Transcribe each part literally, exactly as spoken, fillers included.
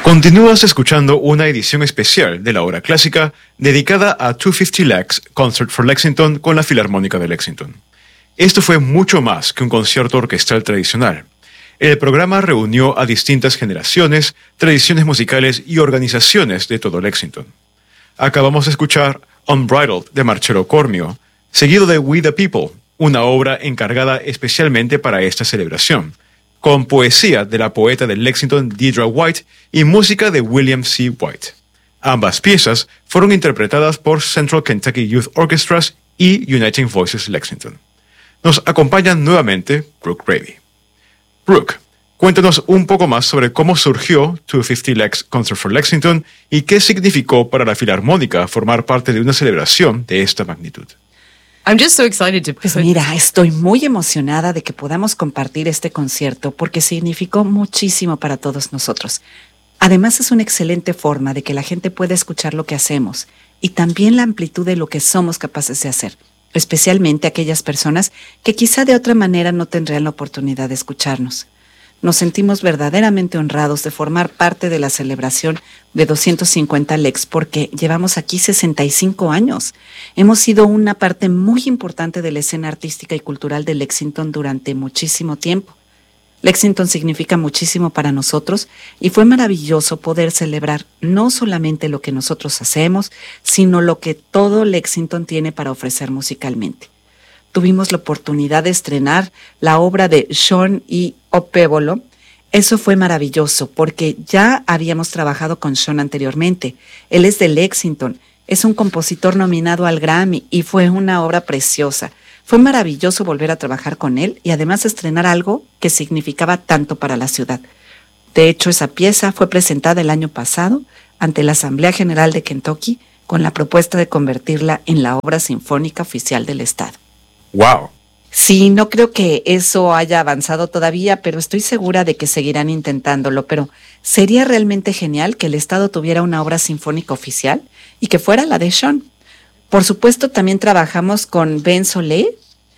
Continúas escuchando una edición especial de la hora clásica dedicada a doscientos cincuenta Lex Concert for Lexington con la Filarmónica de Lexington. Esto fue mucho más que un concierto orquestal tradicional. El programa reunió a distintas generaciones, tradiciones musicales y organizaciones de todo Lexington. Acabamos de escuchar Unbridled de Marcello Cormio, seguido de We the People, una obra encargada especialmente para esta celebración, con poesía de la poeta de Lexington Deirdre White y música de William C. White. Ambas piezas fueron interpretadas por Central Kentucky Youth Orchestras y Uniting Voices Lexington. Nos acompaña nuevamente Brooke Raby. Brooke, cuéntanos un poco más sobre cómo surgió doscientos cincuenta Lex Concert for Lexington y qué significó para la Filarmónica formar parte de una celebración de esta magnitud. I'm just so excited to Pues mira, estoy muy emocionada de que podamos compartir este concierto porque significó muchísimo para todos nosotros. Además, es una excelente forma de que la gente pueda escuchar lo que hacemos y también la amplitud de lo que somos capaces de hacer, especialmente aquellas personas que quizá de otra manera no tendrían la oportunidad de escucharnos. Nos sentimos verdaderamente honrados de formar parte de la celebración de doscientos cincuenta Lex porque llevamos aquí sesenta y cinco años. Hemos sido una parte muy importante de la escena artística y cultural de Lexington durante muchísimo tiempo. Lexington significa muchísimo para nosotros y fue maravilloso poder celebrar no solamente lo que nosotros hacemos, sino lo que todo Lexington tiene para ofrecer musicalmente. Tuvimos la oportunidad de estrenar la obra de Sean E. Opevolo. Eso fue maravilloso porque ya habíamos trabajado con Sean anteriormente. Él es de Lexington, es un compositor nominado al Grammy y fue una obra preciosa. Fue maravilloso volver a trabajar con él y además estrenar algo que significaba tanto para la ciudad. De hecho, esa pieza fue presentada el año pasado ante la Asamblea General de Kentucky con la propuesta de convertirla en la obra sinfónica oficial del estado. ¡Wow! Sí, no creo que eso haya avanzado todavía, pero estoy segura de que seguirán intentándolo. Pero sería realmente genial que el estado tuviera una obra sinfónica oficial y que fuera la de Sean. Por supuesto, también trabajamos con Ben Solé,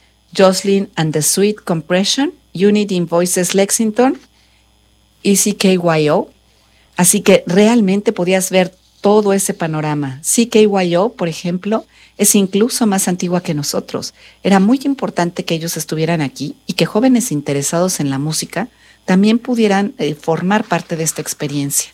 Jocelyn and the Sweet Compression, Uniting Voices Lexington y C K Y O. Así que realmente podías ver todo ese panorama. C K Y O, por ejemplo, es incluso más antigua que nosotros. Era muy importante que ellos estuvieran aquí y que jóvenes interesados en la música también pudieran eh, formar parte de esta experiencia.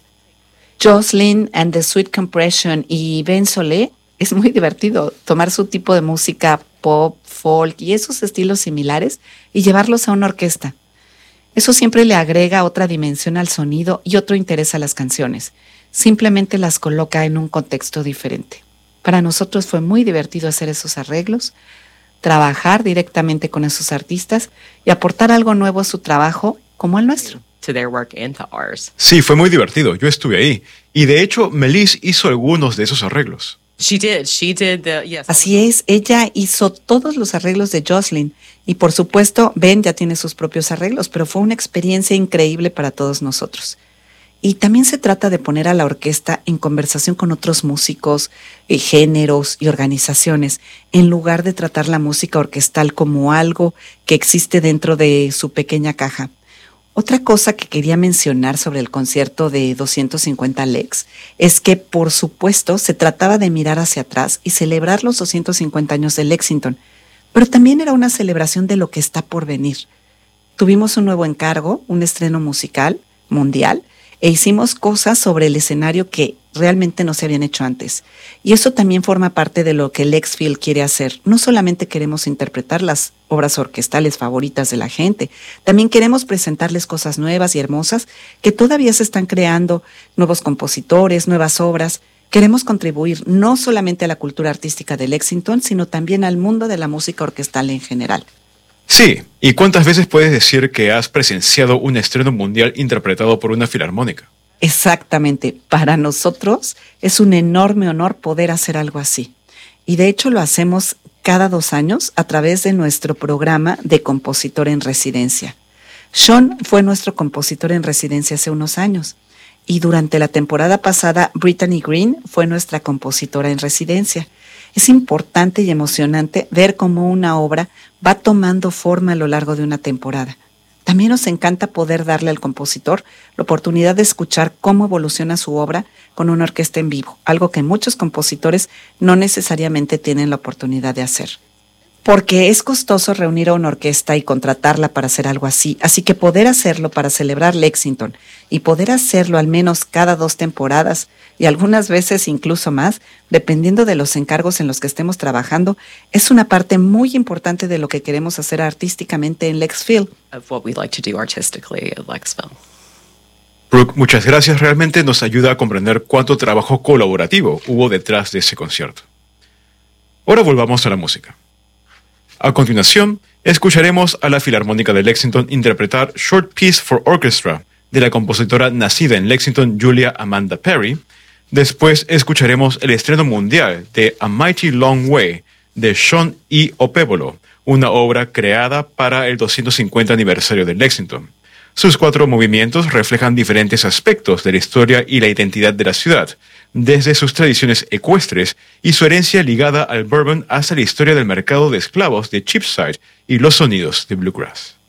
Jocelyn and the Sweet Compression y Ben Solé, es muy divertido tomar su tipo de música pop, folk y esos estilos similares y llevarlos a una orquesta. Eso siempre le agrega otra dimensión al sonido y otro interés a las canciones. Simplemente las coloca en un contexto diferente. Para nosotros fue muy divertido hacer esos arreglos, trabajar directamente con esos artistas y aportar algo nuevo a su trabajo como al nuestro. to their work and to ours. Sí, fue muy divertido. Yo estuve ahí. Y de hecho, Melisse hizo algunos de esos arreglos. She did. She did the yes. Así es, ella hizo todos los arreglos de Jocelyn y por supuesto Ben ya tiene sus propios arreglos, pero fue una experiencia increíble para todos nosotros. Y también se trata de poner a la orquesta en conversación con otros músicos, eh, géneros y organizaciones, en lugar de tratar la música orquestal como algo que existe dentro de su pequeña caja. Otra cosa que quería mencionar sobre el concierto de doscientos cincuenta Lex es que, por supuesto, se trataba de mirar hacia atrás y celebrar los doscientos cincuenta años de Lexington, pero también era una celebración de lo que está por venir. Tuvimos un nuevo encargo, un estreno musical mundial, e hicimos cosas sobre el escenario que realmente no se habían hecho antes. Y eso también forma parte de lo que Lexfield quiere hacer. No solamente queremos interpretar las obras orquestales favoritas de la gente, también queremos presentarles cosas nuevas y hermosas que todavía se están creando, nuevos compositores, nuevas obras. Queremos contribuir no solamente a la cultura artística de Lexington, sino también al mundo de la música orquestal en general. Sí, ¿y cuántas veces puedes decir que has presenciado un estreno mundial interpretado por una filarmónica? Exactamente. Para nosotros es un enorme honor poder hacer algo así. Y de hecho lo hacemos cada dos años a través de nuestro programa de compositor en residencia. Sean fue nuestro compositor en residencia hace unos años. Y durante la temporada pasada, Brittany Green fue nuestra compositora en residencia. Es importante y emocionante ver cómo una obra va tomando forma a lo largo de una temporada. También nos encanta poder darle al compositor la oportunidad de escuchar cómo evoluciona su obra con una orquesta en vivo, algo que muchos compositores no necesariamente tienen la oportunidad de hacer. Porque es costoso reunir a una orquesta y contratarla para hacer algo así, así que poder hacerlo para celebrar Lexington y poder hacerlo al menos cada dos temporadas y algunas veces incluso más, dependiendo de los encargos en los que estemos trabajando, es una parte muy importante de lo que queremos hacer artísticamente en Lexfield. Of what we like to do artistically at Lexville. Brooke, muchas gracias. Realmente nos ayuda a comprender cuánto trabajo colaborativo hubo detrás de ese concierto. Ahora volvamos a la música. A continuación, escucharemos a la Filarmónica de Lexington interpretar Short Piece for Orchestra de la compositora nacida en Lexington, Julia Amanda Perry. Después escucharemos el estreno mundial de A Mighty Long Way de Sean E. Opebolo, una obra creada para el doscientos cincuenta aniversario de Lexington. Sus cuatro movimientos reflejan diferentes aspectos de la historia y la identidad de la ciudad, desde sus tradiciones ecuestres y su herencia ligada al bourbon hasta la historia del mercado de esclavos de Cheapside y los sonidos de bluegrass.